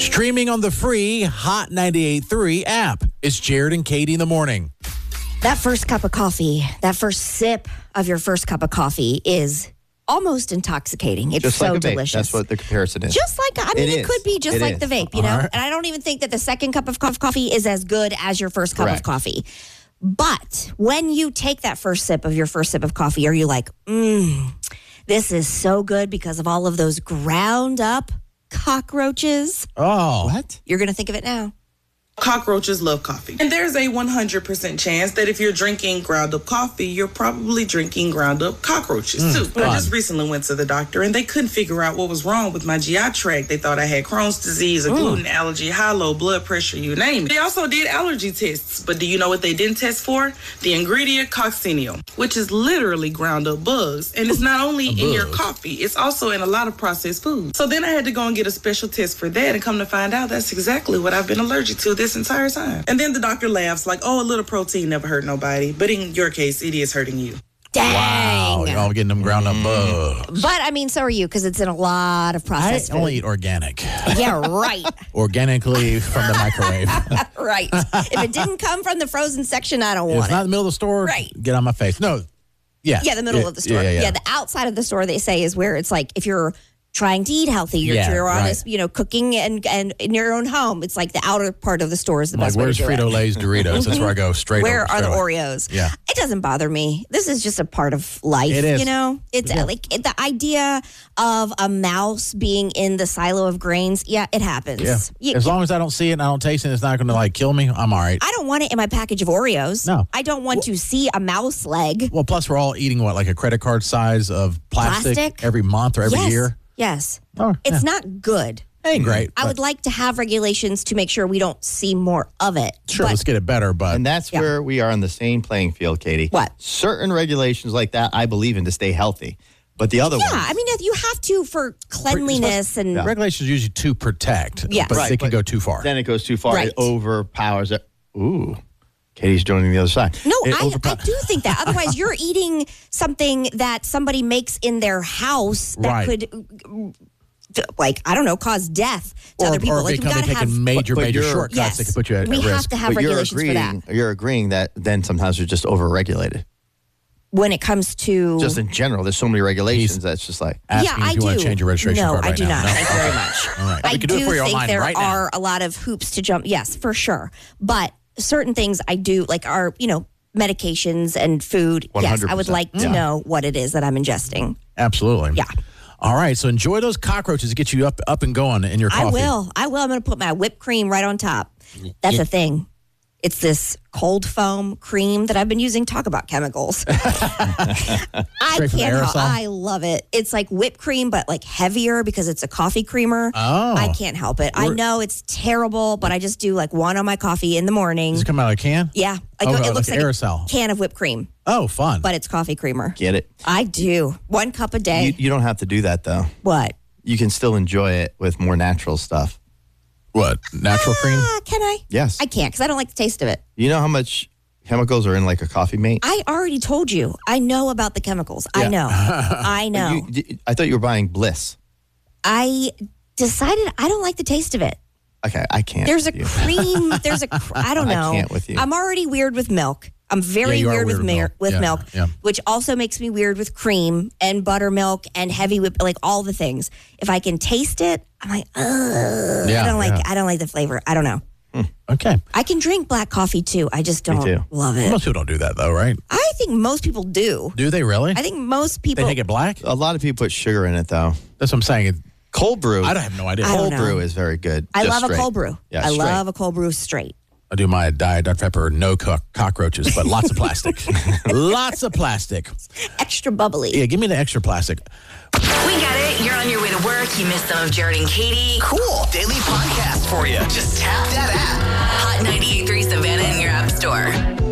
Streaming on the free Hot 98.3 app. It's Jared and Katie in the morning. That first cup of coffee, that first sip of your first cup of coffee is almost intoxicating. It's just so like a vape. delicious. That's what the comparison is. Just like, it could be just like the vape, you know? Right. And I don't even think that the second cup of coffee is as good as your first cup of coffee. But when you take that first sip of your first sip of coffee, are you like, this is so good because of all of those ground up cockroaches? Oh. What? You're going to think of it now. Cockroaches love coffee. And there's a 100% chance that if you're drinking ground up coffee, you're probably drinking ground up cockroaches too. But I just recently went to the doctor and they couldn't figure out what was wrong with my GI tract. They thought I had Crohn's disease, a gluten allergy, high, low blood pressure, you name it. They also did allergy tests. But do you know what they didn't test for? The ingredient coccineal, which is literally ground up bugs. And it's not only in your coffee, it's also in a lot of processed foods. So then I had to go and get a special test for that and come to find out that's exactly what I've been allergic to this entire time. And then the doctor laughs like, oh, a little protein never hurt nobody. But in your case, it is hurting you. Dang. Wow. You're all getting them ground up bugs. But I mean, so are you, because it's in a lot of I processed food. only eat organic. Yeah, right. Organically from the microwave. Right. If it didn't come from the frozen section, I don't If want it's not in it. the middle of the store, Right. get on my face. No. Yeah. Yeah, the middle of the store. Yeah. The outside of the store, they say, is where it's like if you're trying to eat healthy, you're on right. this, cooking and in your own home. It's like the outer part of the store is the Like, best way to where's do it. Frito-Lay's Doritos? That's where I go straight Where are the away. Oreos? Yeah. It doesn't bother me. This is just a part of life, It is. you know? It's like the idea of a mouse being in the silo of grains. Yeah, it happens. Yeah. As long as I don't see it and I don't taste it, it's not going to kill me. I'm all right. I don't want it in my package of Oreos. No. I don't want to see a mouse leg. Well, plus we're all eating like a credit card size of plastic? Every month or every year. Yes. Oh, It's not good. Ain't great. I would like to have regulations to make sure we don't see more of it. Sure, But let's get it better, but And that's where we are on the same playing field, Katie. What? Certain regulations like that I believe in to stay healthy. But the other ones. I mean, if you have to for cleanliness and regulations are usually to protect, Yes. but Right, they can but go too far. Then it goes too far. Right. It overpowers it. Ooh. Katie's joining the other side. No, It I do think that. Otherwise, you're eating something that somebody makes in their house that Right. could, I don't know, cause death to other people. Or Like, if you've they got to have. taking major But you're- shortcuts Yes, that can put you at we have risk. to have But you're regulations for that. agreeing that then sometimes they're just overregulated. When it comes to Just in general, there's so many regulations that's just like. Asking yeah, I if you want do. to change your registration no, card right I do now. not. Thank you very much. All right. I We can do it for you think online there right now. are a lot of hoops to jump. Yes, for sure. But certain things I do, like are, medications and food. Yes, I would 100%. like to know what it is that I'm ingesting. Absolutely. Yeah. All right, so enjoy those cockroaches to get you up and going in your coffee. I will. I'm going to put my whipped cream right on top. That's a thing. It's this cold foam cream that I've been using. Talk about chemicals. I Straight from can't help. aerosol? I love it. It's like whipped cream, but like heavier because it's a coffee creamer. Oh. I can't help it. I know it's terrible, but I just do like one on my coffee in the morning. Does it come out of a can? Yeah. Oh, It looks like like aerosol. a can of whipped cream, Oh, fun. but it's coffee creamer. Get it? I do. 1 cup a day. You don't have to do that, though. What? You can still enjoy it with more natural stuff. What? Natural cream? Can I? Yes. I can't because I don't like the taste of it. You know how much chemicals are in like a coffee mate? I already told you. I know about the chemicals. I know. I know. I thought you were buying Bliss. I decided I don't like the taste of it. Okay, I can't. There's a with you. cream. I don't know. I can't with you. I'm already weird with milk. I'm very you are weird weird with Yeah, milk, yeah. which also makes me weird with cream and buttermilk and heavy whip, like all the things. If I can taste it, I'm like, ugh. Yeah, I don't like the flavor. I don't know. Okay. I can drink black coffee too. I just too. don't love it. Most people don't do that, though, right? I think most people do. Do they really? I think most They people. take it black? A lot of people put sugar in it, though. That's what I'm saying. Cold brew. I have no idea. I don't Cold know. brew is very good. I just love straight. a cold brew. Yeah, I straight. love a cold brew straight. I do my diet Dr. Pepper, no cockroaches, but lots of plastic. Lots of plastic. Extra bubbly. Yeah, give me the extra plastic. We get it. You're on your way to work. You missed some of Jared and Katie. Cool. Daily podcast for you. Just tap that app. Hot 98.3 Savannah in your app store.